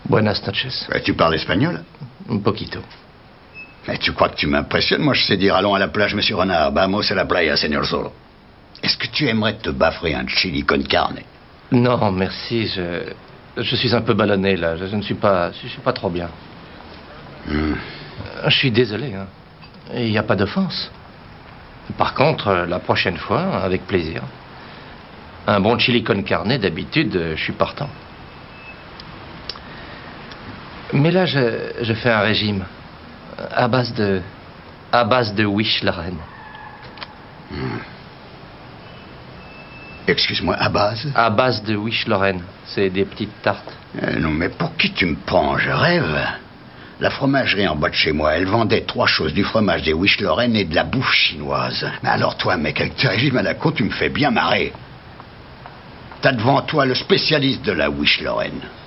Buenas noches. Tu parles espagnol? Un poquito. Mais tu crois que tu m'impressionnes? Moi, je sais dire allons à la plage, monsieur Renard. Vamos a la playa, señor Zorro. Est-ce que tu aimerais te baffrer un chili con carne? Non, merci. Je suis un peu ballonné, là. Je ne suis pas trop bien. Je suis désolé, hein. Il n'y a pas d'offense. Par contre, la prochaine fois, avec plaisir. Un bon chili con carne, d'habitude, je suis partant. Mais là, je fais un régime à base de Wish Lorraine. Excuse-moi, à base? À base de Wish Lorraine. C'est des petites tartes. Non, mais pour qui tu me prends? Je rêve. La fromagerie en bas de chez moi, elle vendait 3 choses, du fromage, des Wish Lorraine et de la bouffe chinoise. Mais alors toi, mec, avec tes régimes à la con, tu me fais bien marrer. T'as devant toi le spécialiste de la Wish Lorraine.